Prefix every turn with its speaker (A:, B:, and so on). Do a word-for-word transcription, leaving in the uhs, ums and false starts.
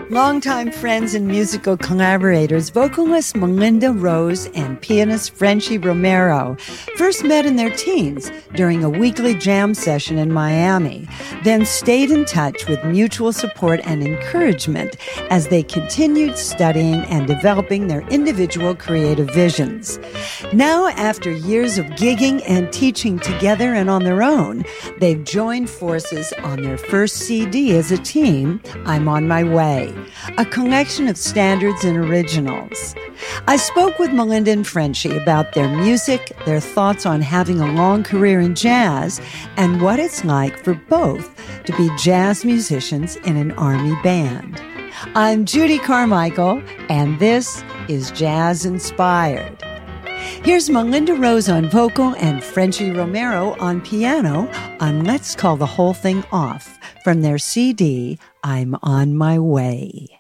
A: Longtime friends and musical collaborators, vocalist Melinda Rose and pianist Frenchy Romero first met in their teens during a weekly jam session in Miami, then stayed in touch with mutual support and encouragement as they continued studying and developing their individual creative visions. Now, after years of gigging and teaching together and on their own, they've joined forces on their first C D as a team, I'm On My Way, a collection of standards and originals. I spoke with Melinda and Frenchy about their music, their thoughts on having a long career in jazz, and what it's like for both to be jazz musicians in an Army band. I'm Judy Carmichael, and this is Jazz Inspired. Here's Melinda Rose on vocal and Frenchy Romero on piano on Let's Call the Whole Thing Off from their C D, I'm On My Way.